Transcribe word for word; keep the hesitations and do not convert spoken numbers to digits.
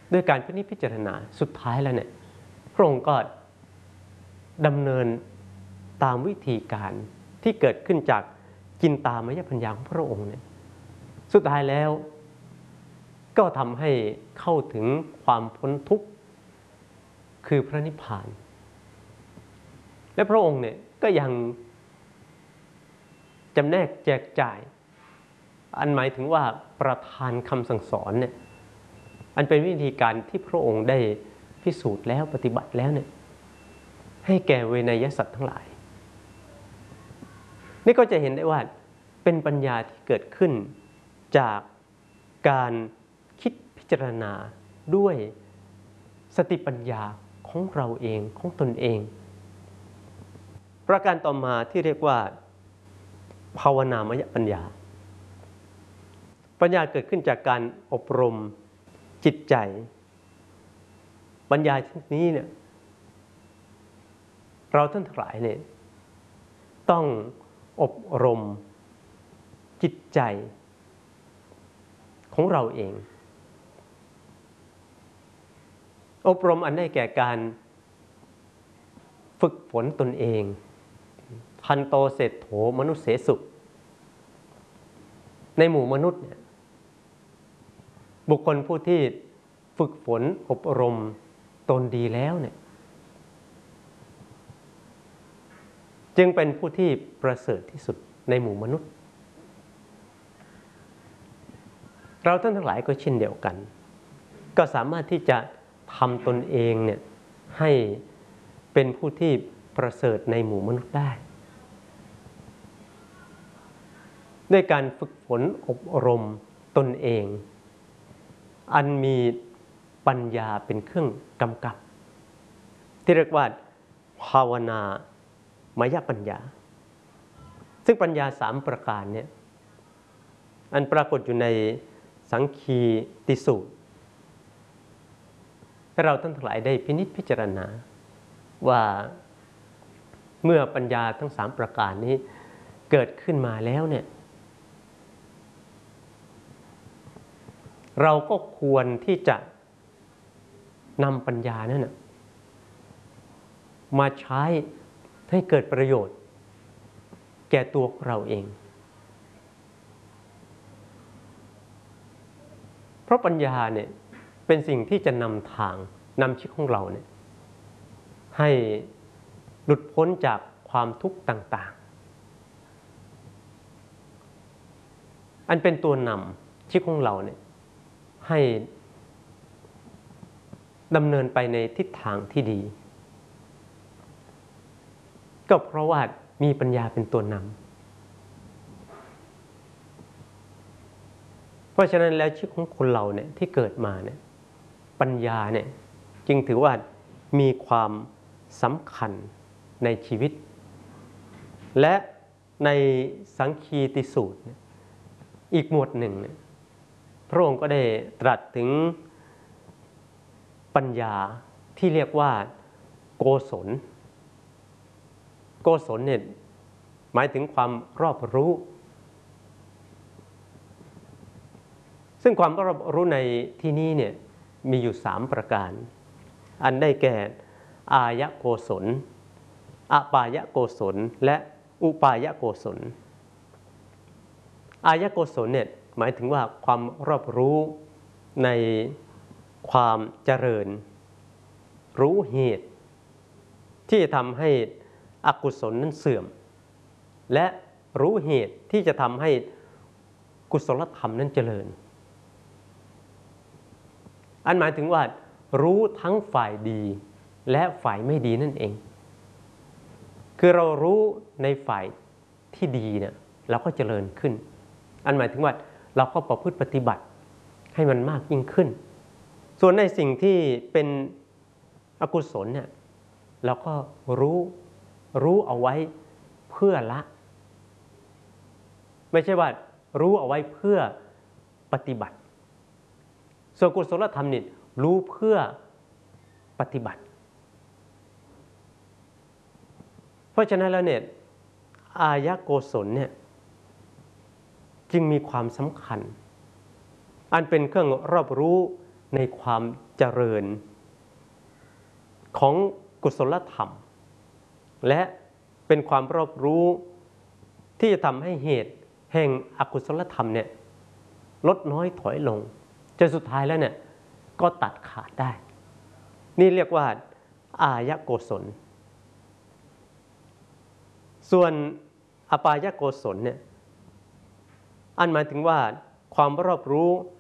ด้วยการพินิจพิจารณาสุดท้ายแล้วเนี่ยพระองค์ก็ดำเนินตามวิธีการที่เกิดขึ้นจากจินตามยปัญญาของพระองค์เนี่ยสุดท้ายแล้วก็ทำให้เข้าถึงความพ้นทุกข์คือพระนิพพานและพระองค์เนี่ยก็ยังจำแนกแจกจ่ายอันหมายถึงว่าประทานคำสั่งสอนเนี่ยอันเป็นวิธีการที่พระองค์ได้พิสูจน์แล้วปฏิบัติแล้วเนี่ยให้แก่เวนยสัตว์ทั้งหลายนี่ก็จะเห็นได้ว่าเป็นปัญญาที่เกิดขึ้นจากการคิดพิจารณาด้วยสติปัญญาของเราเองของตนเองประการต่อมาที่เรียกว่าภาวนามยปัญญาปัญญาเกิดขึ้นจากการอบรมจิตใจปัญญาชนิดนี้เนี่ยเราท่านทั้งหลายเนี่ยต้องอบรมจิตใจของเราเองอบรมอันได้แก่การฝึกฝนตนเองทันโตเศรษโธมนุษย์เสสุในหมู่มนุษย์เนี่ยบุคคลผู้ที่ฝึกฝนอบรมตนดีแล้วเนี่ยจึงเป็นผู้ที่ประเสริฐที่สุดในหมู่มนุษย์เราท่านทั้งหลายก็เช่นเดียวกันก็สามารถที่จะทำตนเองเนี่ยให้เป็นผู้ที่ประเสริฐในหมู่มนุษย์ได้ด้วยการฝึกฝนอบรมตนเองอันมีปัญญาเป็นเครื่องกำกับที่เรียกว่าภาวนามยปัญญาซึ่งปัญญาสามประการเนี่ยอันปรากฏอยู่ในสังคีติสูตรให้เราท่านทั้งหลายได้พินิจพิจารณาว่าเมื่อปัญญาทั้งสามประการนี้เกิดขึ้นมาแล้วเนี่ยเราก็ควรที่จะนำปัญญานั้นนะมาใช้ให้เกิดประโยชน์แก่ตัวเราเองเพราะปัญญาเนี่ยเป็นสิ่งที่จะนำทางนำชีวิตของเราเนี่ยให้หลุดพ้นจากความทุกข์ต่างๆอันเป็นตัวนำชีวิตของเราเนี่ยให้ดำเนินไปในทิศทางที่ดีก็เพราะว่ามีปัญญาเป็นตัวนำเพราะฉะนั้นแล้วชีวิตของคนเราเนี่ยที่เกิดมาเนี่ยปัญญาเนี่ยจึงถือว่ามีความสำคัญในชีวิตและในสังคีติสูตรอีกหมวดหนึ่งเนี่ยพระองค์ก็ได้ตรัสถึงปัญญาที่เรียกว่าโกศลโกศลเนี่ยหมายถึงความรอบรู้ซึ่งความรอบรู้ในที่นี้เนี่ยมีอยู่สามประการอันได้แก่อายโกศลอปายโกศลและอุปายโกศลอายโกศลเนี่ยหมายถึงว่าความรอบรู้ในความเจริญรู้เหตุที่จะทำให้อกุศลนั้นเสื่อมและรู้เหตุที่จะทำให้กุศลธรรมนั้นเจริญอันหมายถึงว่ารู้ทั้งฝ่ายดีและฝ่ายไม่ดีนั่นเองคือเรารู้ในฝ่ายที่ดีเนี่ยเราก็เจริญขึ้นอันหมายถึงว่าเราก็ประพฤติปฏิบัติให้มันมากยิ่งขึ้นส่วนในสิ่งที่เป็นอกุศลเนี่ยเราก็รู้รู้เอาไว้เพื่อละไม่ใช่ว่ารู้เอาไว้เพื่อปฏิบัติส่วนกุศลธรรมนี่รู้เพื่อปฏิบัติเพราะฉะนั้นแล้วเนี่ยอายโกศลเนี่ยจึงมีความสำคัญอันเป็นเครื่องรอบรู้ในความเจริญของกุศลธรรมและเป็นความรอบรู้ที่จะทำให้เหตุแห่งอกุศลธรรมเนี่ยลดน้อยถอยลงจนสุดท้ายแล้วเนี่ยก็ตัดขาดได้นี่เรียกว่าอายโกศลส่วนอปายโกศลเนี่ยอันหมายถึงว่าความรอบรู้